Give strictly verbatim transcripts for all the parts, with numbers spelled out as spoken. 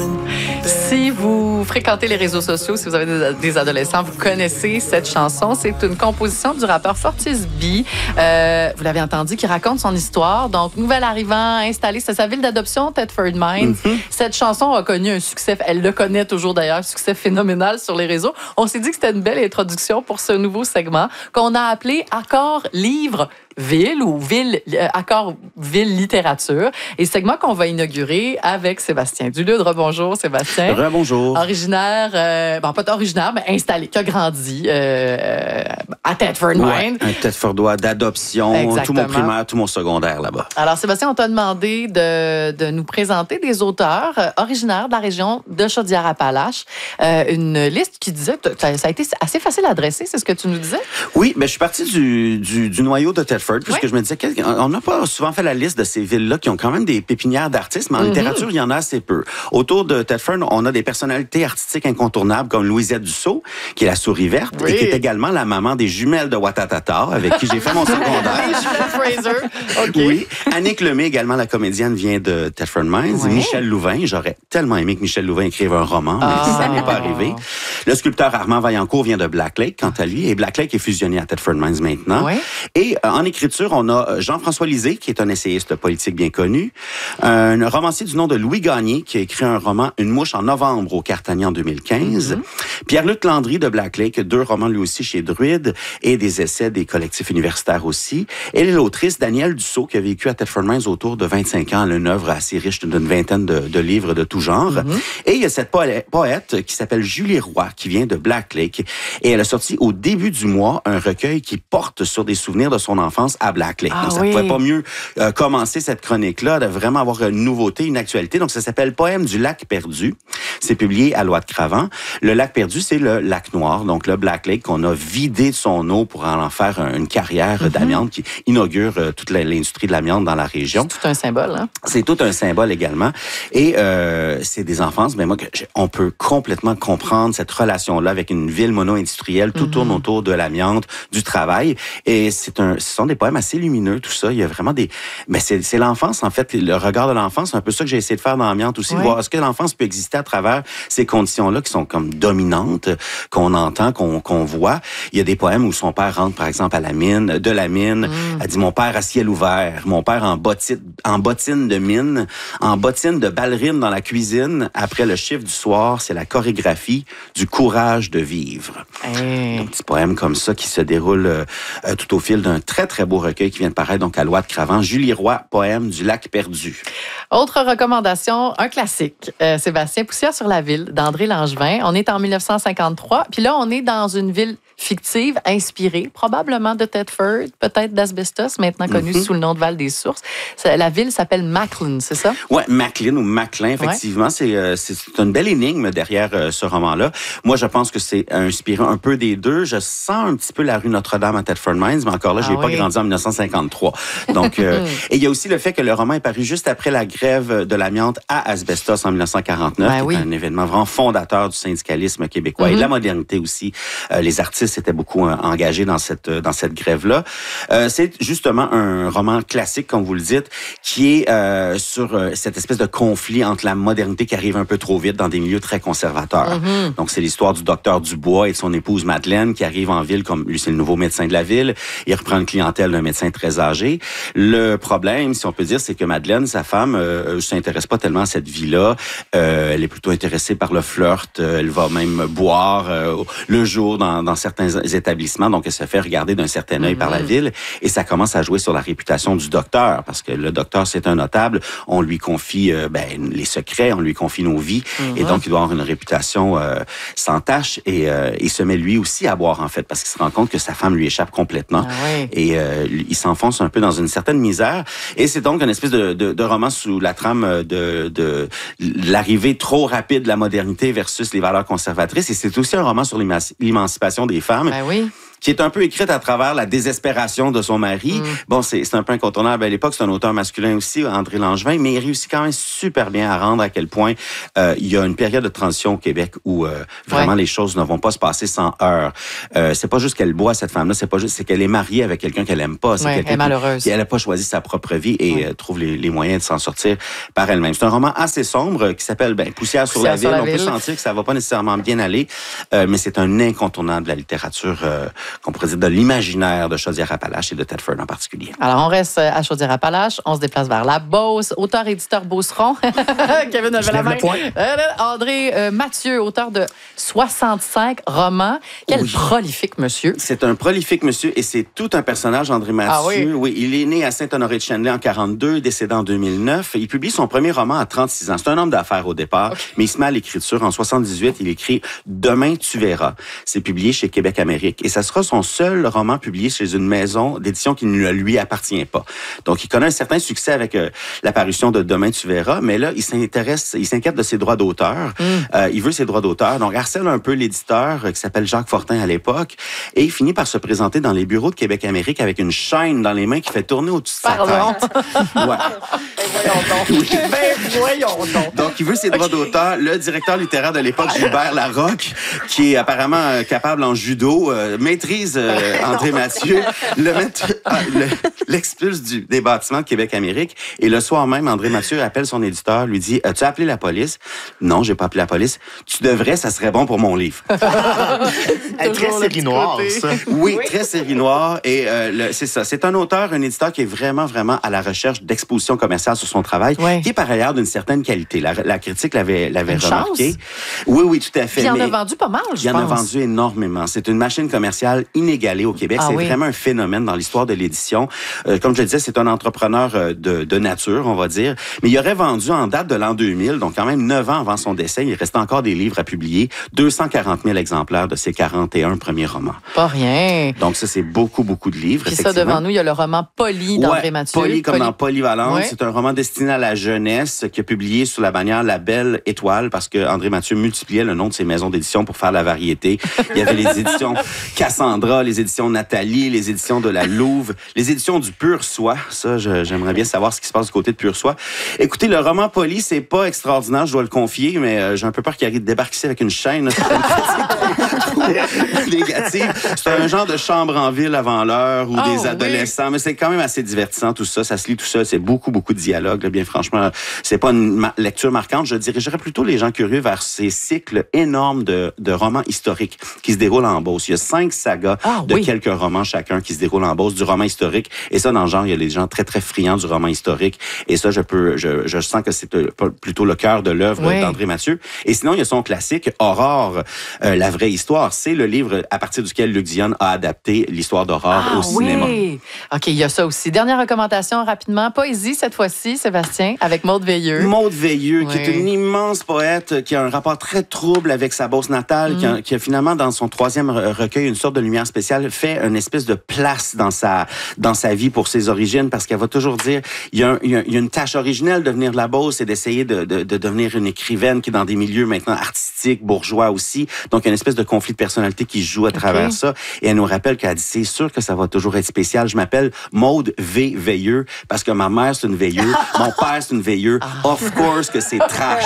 Si vous fréquentez les réseaux sociaux, si vous avez des, des adolescents, vous connaissez cette chanson. C'est une composition du rappeur Fortis B. Euh, vous l'avez entendu, qui raconte son histoire. Donc, nouvel arrivant, installé, c'est sa ville d'adoption, Thetford Mines. Mm-hmm. Cette chanson a connu un succès, elle le connaît toujours d'ailleurs, un succès phénoménal sur les réseaux. On s'est dit que c'était une belle introduction pour ce nouveau segment qu'on a appelé Accord Livre Ville ou Ville, euh, Accord Ville Littérature. Et segment qu'on va inaugurer avec Sébastien Dulude. Rebonjour, Sébastien. Rebonjour. Originaire, euh, bon, pas originaire, mais installé, qui a grandi euh, à Thetford Mines. Ouais, un Thetfordois d'adoption. Exactement. Tout mon primaire, tout mon secondaire là-bas. Alors, Sébastien, on t'a demandé de, de nous présenter des auteurs euh, originaires de la région de Chaudière-Appalaches. Euh, une liste qui disait, ça a été assez facile à dresser, c'est ce que tu nous disais? Oui, mais je suis parti du, du, du noyau de Thetford, puisque oui. je me disais qu'on n'a pas souvent fait la liste de ces villes-là qui ont quand même des pépinières d'artistes, mais en mm-hmm. littérature, il y en a assez peu. Autour de Thetford, on a des personnalités artistiques incontournables comme Louisette Dussault, qui est la souris verte, oui. et qui est également la maman des jumelles de Watatata, avec qui j'ai fait mon secondaire. Les jumelles Fraser. Okay. Oui. Annick Lemay, également la comédienne, vient de Thetford Mines. Oui. Michel Louvain, j'aurais tellement aimé que Michel Louvain écrive un roman, mais oh. ça n'est pas arrivé. Le sculpteur Armand Vaillancourt vient de Black Lake, quant à lui, et Black Lake est fusionné à Thetford Mines maintenant. Oui. Et euh, en écriture, on a Jean-François Lisée, qui est un essayiste politique bien connu, un romancier du nom de Louis Gagné, qui a écrit un roman Une mouche en novembre au Cartagnan en deux mille quinze, mm-hmm. Pierre-Luc Landry de Black Lake, deux romans lui aussi chez Druide, et des essais des collectifs universitaires aussi. Et l'autrice Danielle Dussault, qui a vécu à Thetford Mines autour de vingt-cinq ans, elle a une œuvre assez riche d'une vingtaine de, de livres de tout genre. Mm-hmm. Et il y a cette poète qui s'appelle Julie Roy, qui vient de Black Lake, et elle a sorti au début du mois un recueil qui porte sur des souvenirs de son enfance à Black Lake. Ah, donc, ça ne oui. pouvait pas mieux euh, commencer cette chronique-là, de vraiment avoir une nouveauté, une actualité. Donc, ça s'appelle Poème du lac perdu. C'est publié à Lois-de-Cravant. Le lac perdu, c'est le lac noir, donc le Black Lake qu'on a vidé de son eau pour en faire une carrière mm-hmm. d'amiante qui inaugure euh, toute l'industrie de l'amiante dans la région. C'est tout un symbole, hein? C'est tout un symbole également. Et euh, c'est des enfances, mais moi, on peut complètement comprendre cette relation-là avec une ville mono-industrielle. Tout mm-hmm. tourne autour de l'amiante, du travail. Et c'est un, ce sont des poèmes assez lumineux, tout ça. Il y a vraiment des... Mais c'est, c'est l'enfance, en fait, le regard de l'enfance. C'est un peu ça que j'ai essayé de faire dans l'amiante aussi, oui. de voir est-ce que l'enfance peut exister à travers ces conditions-là qui sont comme dominantes, qu'on entend, qu'on, qu'on voit. Il y a des poèmes où son père rentre, par exemple, à la mine, de la mine. Mm. Elle dit « Mon père à ciel ouvert, mon père en bottine, en bottine de mine, en bottine de ballerine dans la cuisine. Après le chiffre du soir, c'est la chorégraphie du courage de vivre. Hey. » Un petit poème comme ça qui se déroule euh, tout au fil d'un très, très beau recueil qui vient de paraître donc à Lois-de-Cravant. Julie Roy, Poème du lac perdu. Autre recommandation, un classique. Euh, Sébastien, Poussière sur la ville, d'André Langevin. On est en dix-neuf cent cinquante-trois. Puis là, on est dans une ville fictive, inspirée probablement de Thetford, peut-être d'Asbestos, maintenant connu mm-hmm. sous le nom de Val-des-Sources. La ville s'appelle Macklin, c'est ça? Oui, Macklin ou Macklin, effectivement. Ouais. C'est, euh, c'est une belle énigme derrière euh, ce roman-là. Moi, je pense que c'est inspiré un peu des deux. Je sens un petit peu la rue Notre-Dame à Thetford Mines, mais encore là, je n'ai ah, pas oui. grandi en dix-neuf cent cinquante-trois. Donc, euh, et il y a aussi le fait que le roman est paru juste après la grève de l'amiante à Asbestos en dix-neuf cent quarante-neuf, ben oui. un événement vraiment fondateur du syndicalisme québécois mm-hmm. et de la modernité aussi. Euh, les artistes étaient beaucoup euh, engagés dans cette euh, dans cette grève-là. Euh, c'est justement un roman classique, comme vous le dites, qui est euh, sur euh, cette espèce de conflit entre la modernité qui arrive un peu trop vite dans des milieux très conservateurs. Mm-hmm. Donc, c'est l'histoire du docteur Dubois et de son épouse Madeleine qui arrive en ville, comme lui, c'est le nouveau médecin de la ville. Il reprend une clientèle d'un médecin très âgé. Le problème, si on peut dire, c'est que Madeleine, sa femme, euh, ne s'intéresse pas tellement à cette vie-là. Euh, elle est plutôt intéressée par le flirt. Euh, elle va même boire euh, le jour dans, dans certains établissements. Donc, elle se fait regarder d'un certain œil mm-hmm. par la ville. Et ça commence à jouer sur la réputation du docteur, parce que le docteur, c'est un notable. On lui confie euh, ben, les secrets, on lui confie nos vies. Mm-hmm. Et donc, il doit avoir une réputation euh, sans tache. Et euh, il se met lui aussi à boire, en fait, parce qu'il se rend compte que sa femme lui échappe complètement. Ah oui. Et euh, il s'enfonce un peu dans une certaine misère. Et c'est donc une espèce de, de, de roman sous la trame de, de l'arrivée trop rapide de la modernité versus les valeurs conservatrices. Et c'est aussi un roman sur l'émancipation des femmes. Ben oui. qui est un peu écrite à travers la désespération de son mari. Mm. Bon, c'est, c'est un peu incontournable à l'époque. C'est un auteur masculin aussi, André Langevin, mais il réussit quand même super bien à rendre à quel point euh, il y a une période de transition au Québec où euh, vraiment ouais. les choses ne vont pas se passer sans heurts. Euh, c'est pas juste qu'elle boit, cette femme-là, c'est pas juste, c'est qu'elle est mariée avec quelqu'un qu'elle aime pas. C'est ouais, quelqu'un elle est malheureuse. Qui, elle n'a pas choisi sa propre vie et ouais. euh, trouve les, les moyens de s'en sortir par elle-même. C'est un roman assez sombre qui s'appelle ben, Poussière sur Poussière la ville. La On ville. peut sentir que ça va pas nécessairement bien aller, euh, mais c'est un incontournable de la littérature, euh, qu'on pourrait dire de l'imaginaire de Chaudière-Appalaches et de Thetford en particulier. Alors, on reste à Chaudière-Appalaches, on se déplace vers la Beauce, auteur-éditeur Beauceron. Kevin avait la main. Euh, André euh, Mathieu, auteur de soixante-cinq romans. Quel oui. prolifique monsieur. C'est un prolifique monsieur et c'est tout un personnage, André Mathieu. Ah oui? Oui, il est né à Saint-Honoré-de-Cheneley en quarante-deux, décédé en deux mille neuf. Il publie son premier roman à trente-six ans. C'est un homme d'affaires au départ, okay. mais il se met à l'écriture. En soixante-dix-huit, il écrit « Demain, tu verras ». C'est publié chez Québec Amérique et ça sera son seul roman publié chez une maison d'édition qui ne lui appartient pas. Donc, il connaît un certain succès avec euh, l'apparition de « Demain, tu verras », mais là, il s'intéresse, il s'inquiète de ses droits d'auteur. Mm. Euh, il veut ses droits d'auteur. Donc, harcèle un peu l'éditeur euh, qui s'appelle Jacques Fortin à l'époque et il finit par se présenter dans les bureaux de Québec Amérique avec une chaîne dans les mains qui fait tourner au-dessus de sa Pardon. tête. Ouais. Voyons donc. Oui. Ben, voyons donc. Donc, il veut ses droits okay. d'auteur. Le directeur littéraire de l'époque, Gilbert Larocque, qui est apparemment euh, capable en judo, euh, maîtrise euh, André Mathieu, le met, euh, le, l'expulse du, des bâtiments de Québec-Amérique. Et le soir même, André Mathieu appelle son éditeur, lui dit « As-tu appelé la police? » « Non, j'ai pas appelé la police. Tu devrais, ça serait bon pour mon livre. » Très série noire, ça. Oui, oui, très série noire. Et euh, le, c'est ça. C'est un auteur, un éditeur qui est vraiment, vraiment à la recherche d'exposition commerciale sur son travail, oui. qui est par ailleurs d'une certaine qualité. La, la critique l'avait, l'avait une remarqué. Chance. Oui, oui, tout à fait. Puis il en a vendu pas mal, je pense. Il en a vendu énormément. C'est une machine commerciale inégalée au Québec. Ah, c'est oui. vraiment un phénomène dans l'histoire de l'édition. Euh, comme je le disais, c'est un entrepreneur de, de nature, on va dire. Mais il aurait vendu en date de l'an deux mille, donc quand même neuf ans avant son décès, il restait encore des livres à publier. deux cent quarante mille exemplaires de ses quarante et un premiers romans. Pas rien. Donc ça, c'est beaucoup, beaucoup de livres. Puis ça, devant nous, il y a le roman Polly d'André ouais, Mathieu. Polly comme Polly. dans Polyvalente. Ouais. C'est un roman destiné à la jeunesse qui est publié sous la bannière La Belle Étoile parce que André Mathieu multipliait le nom de ses maisons d'édition pour faire la variété. Il y avait les éditions Cassandra, les éditions Nathalie, les éditions de la Louve, les éditions du Pur Soi. Ça, je, j'aimerais bien savoir ce qui se passe du côté de Pur Soi. Écoutez, le roman Polly, c'est pas extraordinaire, je dois le confier, mais euh, j'ai un peu peur qu'il arrive de débarquer ici avec une chaîne. Négative. C'est un genre de chambre en ville avant l'heure ou oh, des adolescents, oui. mais c'est quand même assez divertissant tout ça. Ça se lit tout ça. C'est beaucoup, beaucoup de dialogues. Là, bien franchement, c'est pas une ma- lecture marquante. Je dirigerais plutôt les gens curieux vers ces cycles énormes de, de romans historiques qui se déroulent en Beauce. Il y a cinq sagas oh, de oui. quelques romans chacun qui se déroulent en Beauce, du roman historique. Et ça, dans le genre, il y a des gens très, très friands du roman historique. Et ça, je peux, je, je sens que c'est plutôt le cœur de l'œuvre oui. d'André Mathieu. Et sinon, il y a son classique Aurore, euh, la vraie histoire. C'est le livre à partir duquel Luc Dionne a adapté l'histoire d'Aurore ah, au cinéma. Oui. OK, il y a ça aussi. Dernière recommandation, rapidement. Poésie, cette fois-ci, Sébastien, avec Maude Veilleux. Maude Veilleux, oui. qui est une immense poète, qui a un rapport très trouble avec sa Beauce natale, mm. qui, a, qui a finalement, dans son troisième recueil, une sorte de lumière spéciale, fait une espèce de place dans sa, dans sa vie pour ses origines, parce qu'elle va toujours dire, il y a, un, il y a, il y a une tâche originelle de venir de la Beauce et d'essayer de, de, de devenir une écrivaine qui est dans des milieux maintenant artistiques, bourgeois aussi. Donc, il y a une espèce de conflit de personnalité qui se joue à okay. travers ça. Et elle nous rappelle qu'elle dit, c'est sûr que ça va toujours être spécial. Je m'appelle Maude V. Veilleux parce que ma mère, c'est une veilleuse. Mon père, c'est une veilleuse. Of course que c'est trash.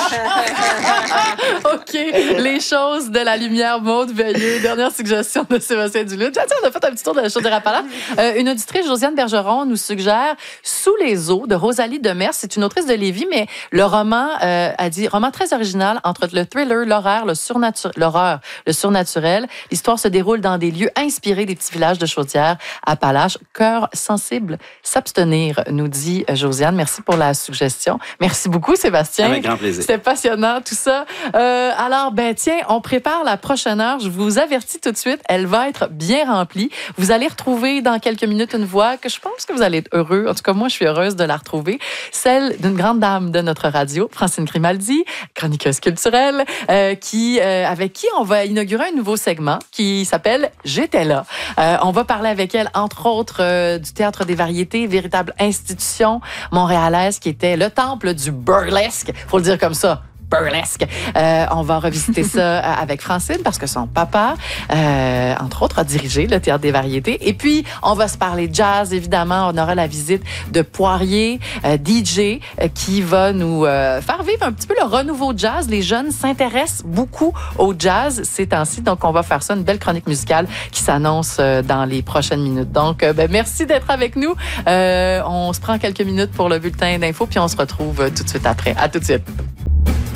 OK. Les choses de la lumière, Maude Veilleux. Dernière suggestion de Sébastien Duluth. Tiens, on a fait un petit tour de la Chaudière-Appalaches. Euh, une auditrice, Josiane Bergeron, nous suggère Sous les eaux de Rosalie Demers. C'est une autrice de Lévis, mais le roman, euh, a dit, roman très original entre le thriller, l'horreur, le surnaturel, l'horreur, le surnaturel. L'histoire se déroule dans des lieux inspirés des petits villages de Chaudière-Appalaches. Cœur sensible, s'abstenir, nous dit Josiane. Merci pour la suggestion. Merci beaucoup, Sébastien. Avec grand plaisir. C'était passionnant, tout ça. Euh, alors, ben tiens, on prépare la prochaine heure. Je vous avertis tout de suite, elle va être bien remplie. Vous allez retrouver dans quelques minutes une voix que je pense que vous allez être heureux. En tout cas, moi, je suis heureuse de la retrouver. Celle d'une grande dame de notre radio, Francine Grimaldi, chroniqueuse culturelle, euh, qui, euh, avec qui on va inaugurer un nouveau segment qui s'appelle « J'étais là ». Euh, on va parler avec elle, entre autres, euh, du Théâtre des variétés, véritable institution montréalaise qui était le temple du burlesque, faut le dire comme ça. burlesque. Euh, on va revisiter ça avec Francine parce que son papa, euh, entre autres, a dirigé le Théâtre des Variétés. Et puis, on va se parler jazz, évidemment. On aura la visite de Poirier, euh, D J, euh, qui va nous euh, faire vivre un petit peu le renouveau jazz. Les jeunes s'intéressent beaucoup au jazz ces temps-ci. Donc, on va faire ça, une belle chronique musicale qui s'annonce euh, dans les prochaines minutes. Donc, euh, ben, merci d'être avec nous. Euh, on se prend quelques minutes pour le bulletin d'infos, puis on se retrouve euh, tout de suite après. À tout de suite.